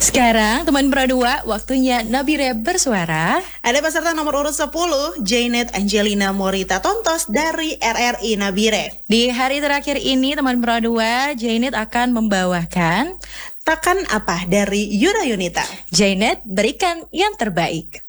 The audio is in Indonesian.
Sekarang teman Pro 2, waktunya Nabire bersuara. Ada peserta nomor urut 10, Jainet Angelina Morita Tontos dari RRI Nabire. Di hari terakhir ini teman Pro 2, Jainet akan membawakan Takkan Apa dari Yura Yunita. Jainet berikan yang terbaik.